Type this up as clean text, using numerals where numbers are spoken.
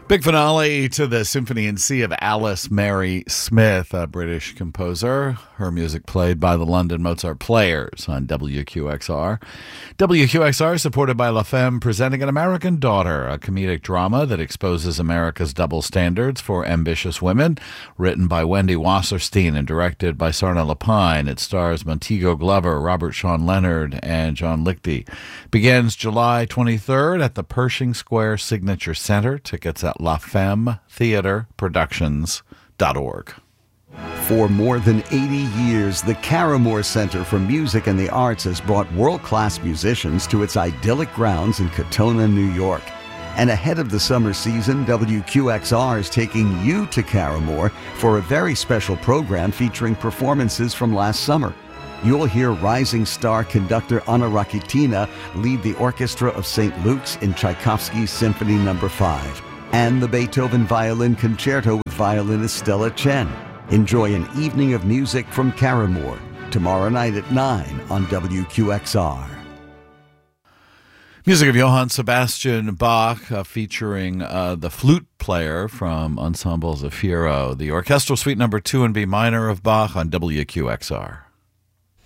Big finale to the Symphony in C of Alice Mary Smith, a British composer. Her music played by the London Mozart Players on WQXR. WQXR is supported by La Femme, presenting An American Daughter, a comedic drama that exposes America's double standards for ambitious women. Written by Wendy Wasserstein and directed by Sarna Lapine. It stars Montego Glover, Robert Sean Leonard, and John Lichty. Begins July 23rd at the Pershing Square Signature Center. Tickets at LaFemmeTheaterProductions.org. For more than 80 years, the Caramore Center for Music and the Arts has brought world-class musicians to its idyllic grounds in Katonah, New York. And ahead of the summer season, WQXR is taking you to Caramore for a very special program featuring performances from last summer. You'll hear rising star conductor Anna Rakitina lead the orchestra of St. Luke's in Tchaikovsky's Symphony No. 5. And the Beethoven Violin Concerto with violinist Stella Chen. Enjoy an evening of music from Caramore tomorrow night at 9 on WQXR. Music of Johann Sebastian Bach, featuring the flute player from Ensemble Zafiro, the Orchestral Suite No. 2 in B minor of Bach on WQXR.